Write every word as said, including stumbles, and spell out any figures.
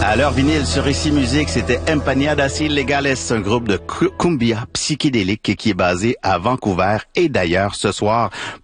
À l'heure vinyle sur Ici Musique, c'était Empanadas Illegales, un groupe de cumbia psychédélique qui est basé à Vancouver. Et d'ailleurs, ce soir,